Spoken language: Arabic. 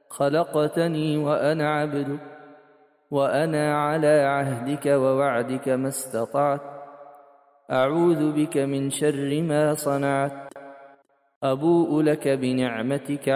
خلقتني وأنا عبدك، وأنا على عهدك ووعدك ما استطعت، أعوذ بك من شر ما صنعت، أبوء لك بنعمتك